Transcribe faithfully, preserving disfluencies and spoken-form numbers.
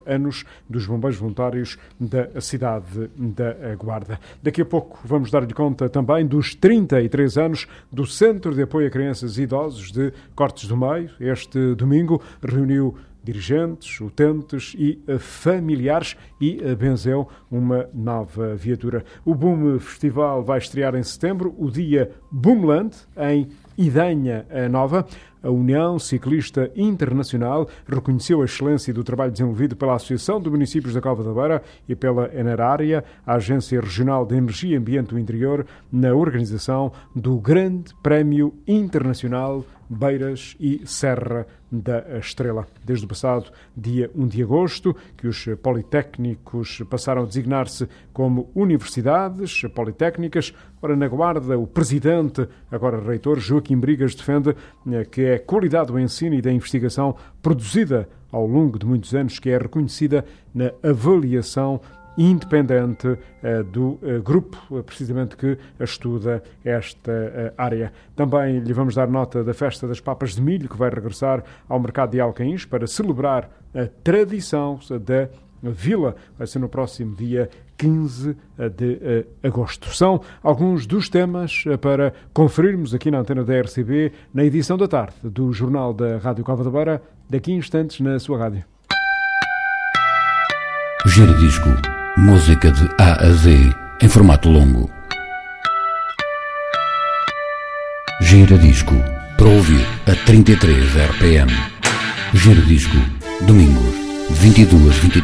anos dos Bombeiros Voluntários da cidade da Guarda. Daqui a pouco vamos dar-lhe conta também dos trinta e três anos do Centro de Apoio a Crianças e Idosos de Cortes do Meio. Este domingo reuniu dirigentes, utentes e familiares e benzeu uma nova viatura. O Boom Festival vai estrear em setembro, o dia Boomland, em Idanha Nova. A União Ciclista Internacional reconheceu a excelência do trabalho desenvolvido pela Associação de Municípios da Cova da Beira e pela Enerária, a Agência Regional de Energia e Ambiente do Interior, na organização do Grande Prémio Internacional Beiras e Serra da Estrela. Desde o passado dia um de agosto, que os politécnicos passaram a designar-se como universidades politécnicas. Ora, na Guarda, o presidente, agora reitor, Joaquim Brigas, defende que é a qualidade do ensino e da investigação produzida ao longo de muitos anos que é reconhecida na avaliação independente uh, do uh, grupo, uh, precisamente que estuda esta uh, área. Também lhe vamos dar nota da Festa das Papas de Milho, que vai regressar ao mercado de Alcaíns para celebrar a tradição da Vila. Vai ser no próximo dia quinze de uh, agosto. São alguns dos temas uh, para conferirmos aqui na antena da R C B, na edição da tarde do Jornal da Rádio Cova da Beira, daqui a instantes na sua rádio. Giradisco. Música de A a Z, em formato longo. Giradisco, para ouvir a trinta e três R P M. Giradisco, domingos, vinte e duas, vinte e